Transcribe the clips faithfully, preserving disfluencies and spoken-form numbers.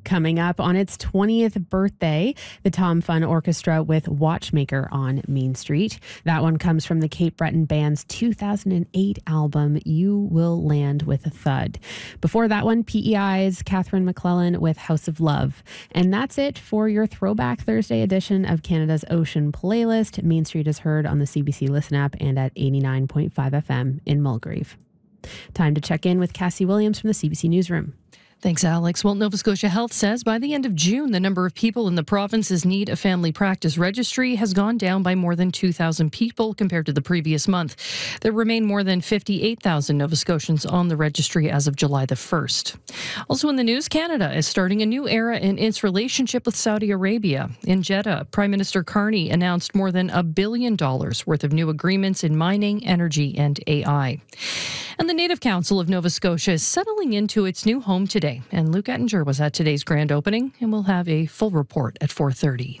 Coming up on its twentieth birthday, the Tom Fun Orchestra with Watchmaker on Main Street. That one comes from the Cape Breton Band's two thousand eight album, You Will Land with a Thud. Before that one, P E I's Catherine McClellan with House of Love. And that's it for your Throwback Thursday edition of Canada's Ocean Playlist. Main Street is heard on the C B C Listen app and at eighty-nine point five F M in Mulgrave. Time to check in with Cassie Williams from the C B C Newsroom. Thanks, Alex. Well, Nova Scotia Health says by the end of June, the number of people in the province's Need a Family Practice Registry has gone down by more than two thousand people compared to the previous month. There remain more than fifty-eight thousand Nova Scotians on the registry as of July the first. Also in the news, Canada is starting a new era in its relationship with Saudi Arabia. In Jeddah, Prime Minister Carney announced more than a billion dollars worth of new agreements in mining, energy, and A I. And the Native Council of Nova Scotia is settling into its new home today. And Luke Ettinger was at today's grand opening, and we'll have a full report at four thirty.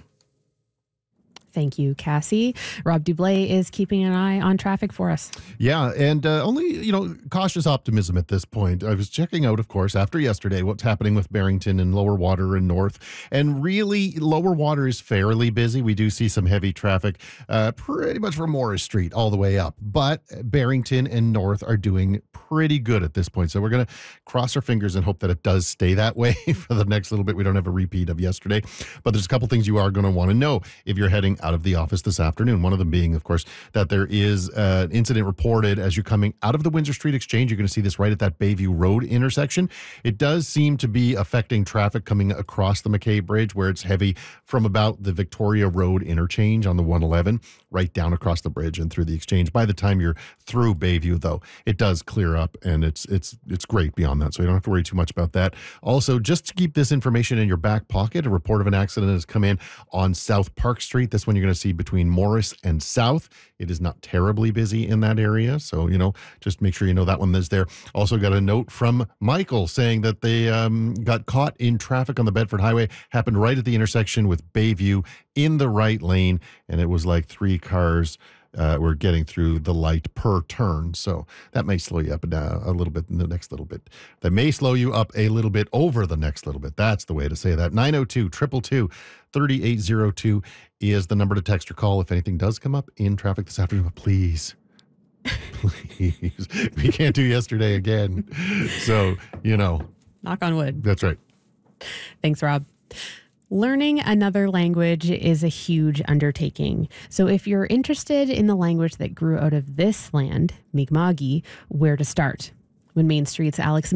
Thank you, Cassie. Rob Dublé is keeping an eye on traffic for us. Yeah, and uh, only, you know, cautious optimism at this point. I was checking out, of course, after yesterday, what's happening with Barrington and Lower Water and North. And really, Lower Water is fairly busy. We do see some heavy traffic uh, pretty much from Morris Street all the way up. But Barrington and North are doing pretty good at this point. So we're going to cross our fingers and hope that it does stay that way for the next little bit. We don't have a repeat of yesterday. But there's a couple things you are going to want to know if you're heading out of the office this afternoon. One of them being, of course, that there is an incident reported as you're coming out of the Windsor Street Exchange. You're going to see this right at that Bayview Road intersection. It does seem to be affecting traffic coming across the McKay Bridge, where it's heavy from about the Victoria Road interchange on the one eleven right down across the bridge and through the Exchange. By the time you're through Bayview, though, it does clear up, and it's it's it's great beyond that, so you don't have to worry too much about that. Also, just to keep this information in your back pocket, a report of an accident has come in on South Park Street. This one you're going to see between Morris and South. It is not terribly busy in that area, so, you know, just make sure you know that one is there. Also got a note from Michael saying that they um, got caught in traffic on the Bedford Highway. Happened right at the intersection with Bayview in the right lane, and it was like three cars Uh, we're getting through the light per turn. So that may slow you up uh, a little bit in the next little bit. That may slow you up a little bit over the next little bit. That's the way to say that. nine oh two, two two two, three eight zero two is the number to text or call if anything does come up in traffic this afternoon. But please, please, we can't do yesterday again. So, you know. Knock on wood. That's right. Thanks, Rob. Learning another language is a huge undertaking. So if you're interested in the language that grew out of this land, Mi'kma'ki, where to start? When Main Street's Alex